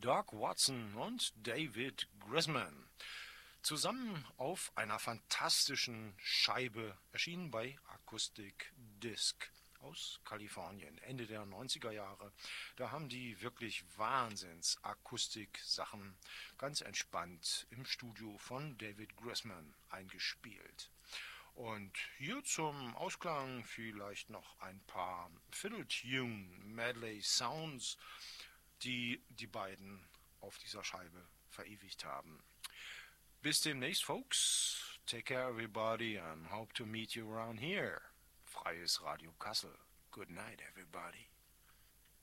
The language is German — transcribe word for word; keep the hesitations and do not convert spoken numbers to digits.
Doc Watson und David Grisman. Zusammen auf einer fantastischen Scheibe, erschienen bei Acoustic Disc aus Kalifornien, Ende der neunziger Jahre. Da haben die wirklich Wahnsinns-Akustik-Sachen ganz entspannt im Studio von David Grisman eingespielt. Und hier zum Ausklang vielleicht noch ein paar Fiddle-Tune-Medley-Sounds, die die beiden auf dieser Scheibe verewigt haben. Bis demnächst, folks. Take care, everybody, and hope to meet you around here. Freies Radio Kassel. Good night, everybody.